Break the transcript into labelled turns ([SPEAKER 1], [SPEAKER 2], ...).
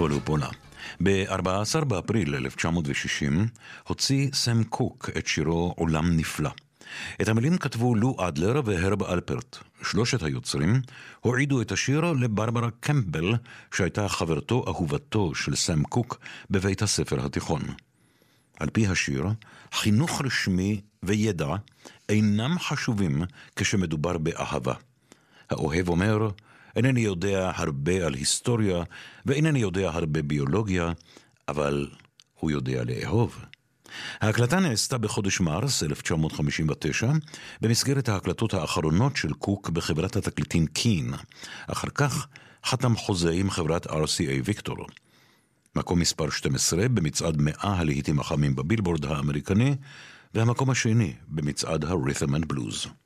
[SPEAKER 1] פולופולה. ב-14 באפריל 1960 הוציא סם קוק את שירו עולם נפלא. את המילים כתבו לו אדלר והרב אלפרט. שלושת היוצרים הועידו את השיר לברברה קמפבל, שהייתה חברתו אהובתו של סם קוק בבית הספר התיכון. על פי השיר, חינוך רשמי וידע אינם חשובים כשמדובר באהבה. האוהב אומר, אינני יודע הרבה על היסטוריה ואינני יודע הרבה ביולוגיה, אבל הוא יודע לאהוב. ההקלטה נעשתה בחודש מרס 1959 במסגרת ההקלטות האחרונות של קוק בחברת התקליטים קין. אחר כך חתם חוזה עם חברת RCA ויקטור. מקום מספר 12 במצעד 100 הלהיטים החמים בבילבורד האמריקני, והמקום השני במצעד ה-Rhythm and Blues.